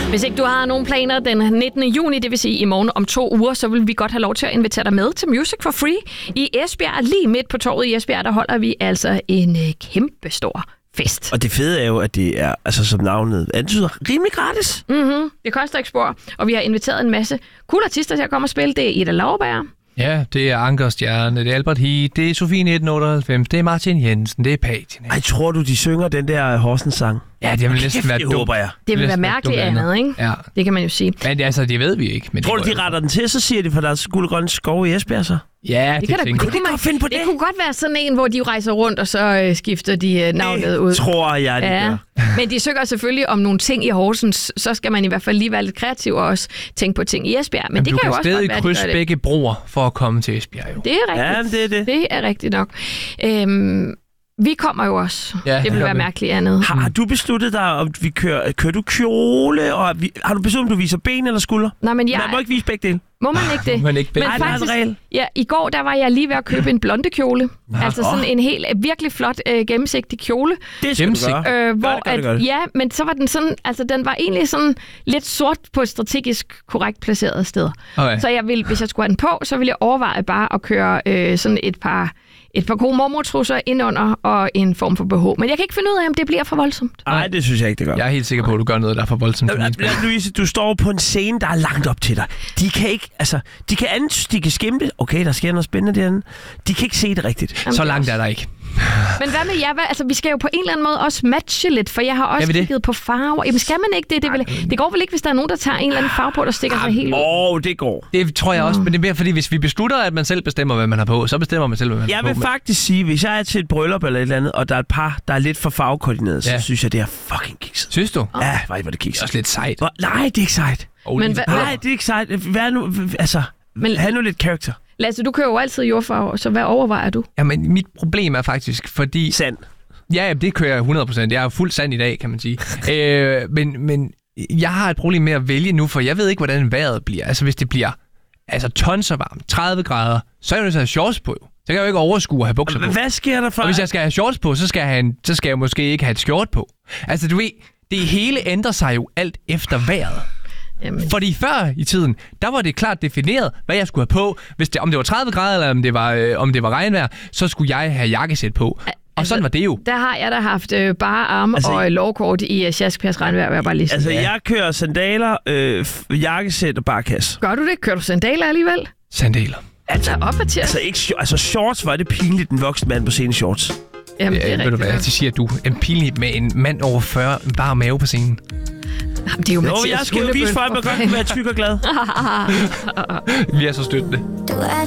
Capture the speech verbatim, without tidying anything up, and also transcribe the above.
Hvis ikke du har nogen planer den nittende juni, det vil sige i morgen om to uger, så vil vi godt have lov til at invitere dig med til Music for Free i Esbjerg. Lige midt på torvet i Esbjerg, der holder vi altså en øh, kæmpe stor fest. Og det fede er jo, at det er, altså som navnet antyder, rimelig gratis. Mm-hmm. Det koster ikke spor, og vi har inviteret en masse cool artister til at komme og spille. Det er Ida Lauerberg. Ja, det er Anker Stjerne, det er Albert Heat, det er Sofie nitten otteoghalvfems, det er Martin Jensen, det er Patina. Ej, tror du, de synger den der Horsens-sang? Ja, det vil næsten være dumt. Det håber jeg. Det vil være mærkeligt andet, ikke? Ja. Det kan man jo sige. Men altså, det ved vi ikke. Men tror du, de retter den til, så siger de, for der er guld og grønne skov i Esbjerg, så? Ja, det, det, kan da, det, det kunne man finde på det. Det kunne godt være sådan en, hvor de rejser rundt, og så øh, skifter de øh, navnet det ud. tror jeg, de ja. gør. Men de søger selvfølgelig om nogle ting i Horsens, så skal man i hvert fald lige være lidt kreativ og også tænke på ting i Esbjerg. Men, Men det du kan, kan jo også godt være, stadig krydse begge broer for at komme til Esbjerg, jo. Det er rigtigt. Ja, det er det. Det er rigtigt nok. Øhm, vi kommer jo også. Ja, det vil være mærkeligt andet. Har, har du besluttet dig, om vi kører, kører du kjole, og vi, har du besluttet, om du viser ben eller skulder? Nej, men jeg... Man må ikke vise begge dele. Må man ikke det? Man ikke men Ej, faktisk, ja, i går der var jeg lige ved at købe en blonde kjole. Ja. Altså sådan en helt virkelig flot øh, gennemsigtig kjole. Det skal du gøre. Øh, hvor gør det, gør det, gør det. At, ja, men så var den sådan, altså den var egentlig sådan lidt sort på et strategisk korrekt placeret sted. Okay. Så jeg ville, hvis jeg skulle have den på, så ville jeg overveje bare at køre øh, sådan et par et par gode mormortrusser indunder og en form for B H. Men jeg kan ikke finde ud af, om det bliver for voldsomt. Nej, det synes jeg ikke, det gør. Jeg er helt sikker på, at du gør noget, der er for voldsomt. Louise, du står på en scene, der er langt op til dig. De kan ikke, altså, de kan andet, de kan skimme det. Okay, der sker noget spændende derinde. De kan ikke se det rigtigt. Jamen, så langt er der ikke. Men hvad med jer? Altså, vi skal jo på en eller anden måde også matche lidt, for jeg har også kigget på farver. Jamen, skal man ikke det? Det, vil, det går vel ikke, hvis der er nogen, der tager en eller anden farve på, der stikker sig helt ud? Åh, oh, det går. Det tror jeg også, men det er mere fordi, hvis vi beslutter, at man selv bestemmer, hvad man har på, så bestemmer man selv, hvad man jeg har på. Jeg vil faktisk sige, hvis jeg er til et bryllup eller et eller andet, og der er et par, der er lidt for farvekoordineret, ja. så synes jeg, det er fucking kikset. Synes du? Ja, hvor er det kikset. Også lidt sejt. Hvor, nej, det er ikke sejt. Oh, men hva- nej, det er ikke sejt. Hvad nu? Altså, men, have nu lidt karakter. Lasse, du kører jo altid jordfarver, så hvad overvejer du? Jamen, mit problem er faktisk, fordi... Sand. Ja, det kører jeg hundrede procent. Jeg er fuld sand i dag, kan man sige. øh, men, men jeg har et problem med at vælge nu, for jeg ved ikke, hvordan vejret bliver. Altså, hvis det bliver altså, tons og varmt, tredive grader, så er jeg nødt til at have shorts på. Så kan jeg jo ikke overskue at have bukser på. Hvad sker der for... Og hvis jeg skal have shorts på, så skal jeg, have en, så skal jeg måske ikke have et skjort på. Altså, du ved, det hele ændrer sig jo alt efter vejret. Jamen. Fordi før i tiden, der var det klart defineret, hvad jeg skulle have på. Hvis det, om det var tredive grader, eller om det var, øh, om det var regnvejr, så skulle jeg have jakkesæt på. Og altså, sådan var det jo. Der har jeg da haft øh, bare arme altså, og lovkort i uh, Sjaskpers regnvejr, vil jeg bare lige sige. Altså, jeg kører sandaler, øh, jakkesæt og barkasse. Gør du det? Kører du sandaler alligevel? Sandaler. Altså, op og til. Altså, ikke, altså, shorts var det pinligt, den voksne mand på scenen shorts. Jamen, det er ja, ved du hvad, det siger du. En pinligt med en mand over fyrre, en bare mave på scenen. Jamen, det er jo, jo jeg skal jo vise for, at man godt kan være tyk og glad. Vi er så støttende. Du er